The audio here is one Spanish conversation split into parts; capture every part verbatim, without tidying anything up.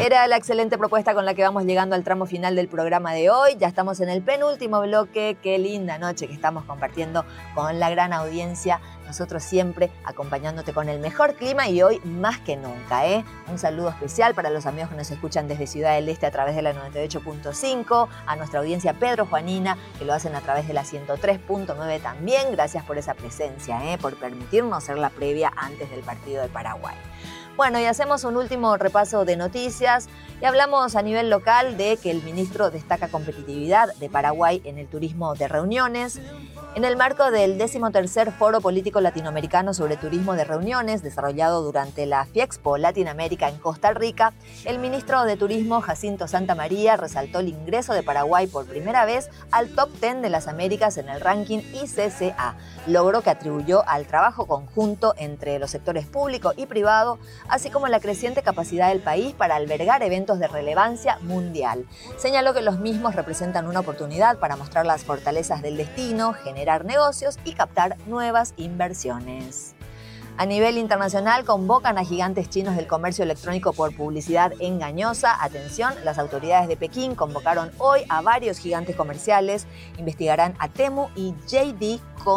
Era la excelente propuesta con la que vamos llegando al tramo final del programa de hoy. Ya estamos en el penúltimo bloque. Qué linda noche que estamos compartiendo con la gran audiencia. Nosotros siempre acompañándote con el mejor clima y hoy más que nunca, ¿eh? Un saludo especial para los amigos que nos escuchan desde Ciudad del Este a través de la noventa y ocho punto cinco, a nuestra audiencia Pedro Juanina, que lo hacen a través de la ciento tres punto nueve también. Gracias por esa presencia, ¿eh? Por permitirnos ser la previa antes del partido de Paraguay. Bueno, y hacemos un último repaso de noticias y hablamos a nivel local de que el ministro destaca competitividad de Paraguay en el turismo de reuniones. En el marco del decimotercer Foro Político Latinoamericano sobre Turismo de Reuniones, desarrollado durante la Fiexpo Latinoamérica en Costa Rica, el ministro de Turismo, Jacinto Santamaría, resaltó el ingreso de Paraguay por primera vez al top diez de las Américas en el ranking I C C A, logro que atribuyó al trabajo conjunto entre los sectores público y privado, así como la creciente capacidad del país para albergar eventos de relevancia mundial. Señaló que los mismos representan una oportunidad para mostrar las fortalezas del destino, generar negocios y captar nuevas inversiones. A nivel internacional, convocan a gigantes chinos del comercio electrónico por publicidad engañosa. Atención, las autoridades de Pekín convocaron hoy a varios gigantes comerciales. Investigarán a Temu y J D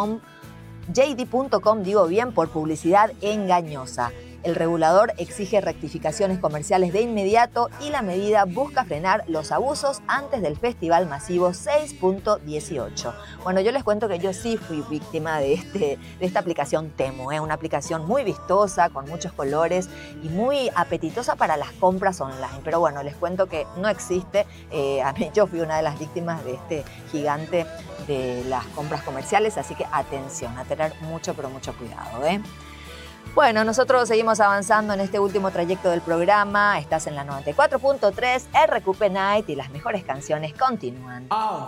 punto com, digo bien, por publicidad engañosa. El regulador exige rectificaciones comerciales de inmediato y la medida busca frenar los abusos antes del Festival Masivo seis punto dieciocho. Bueno, yo les cuento que yo sí fui víctima de, este, de esta aplicación Temu, ¿eh? Una aplicación muy vistosa, con muchos colores y muy apetitosa para las compras online. Pero bueno, les cuento que no existe. Eh, a mí, yo fui una de las víctimas de este gigante de las compras comerciales, así que atención, a tener mucho, pero mucho cuidado, ¿eh? Bueno, nosotros seguimos avanzando en este último trayecto del programa. Estás en la noventa y cuatro punto tres, R Q P Night y las mejores canciones continúan.